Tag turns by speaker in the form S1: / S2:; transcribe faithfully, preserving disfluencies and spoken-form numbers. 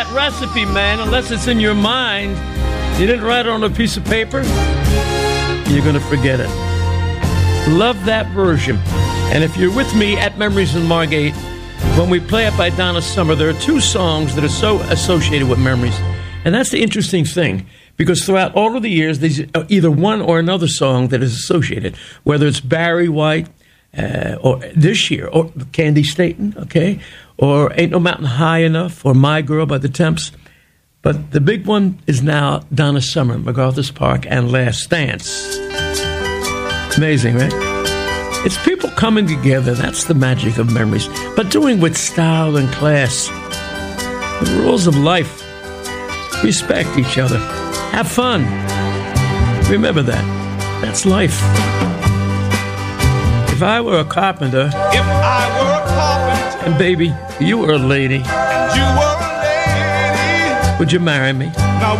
S1: that recipe, man, unless it's in your mind. You didn't write it on a piece of paper, you're going to forget it. Love that version. And if you're with me at Memories in Margate, when we play it by Donna Summer, there are two songs that are so associated with memories. And that's the interesting thing, because throughout all of the years, there's either one or another song that is associated, whether it's Barry White, uh, or this year, or Candy Staton, okay, or Ain't No Mountain High Enough, or My Girl by the Temps. But the big one is now Donna Summer, MacArthur's Park, and Last Dance. Amazing, right? It's people coming together. That's the magic of memories. But doing with style and class. The rules of life. Respect each other. Have fun. Remember that. That's life. If I were a carpenter.
S2: If I were a carpenter.
S1: And baby, you were a lady.
S2: And you were a lady.
S1: Would you marry me?
S2: Now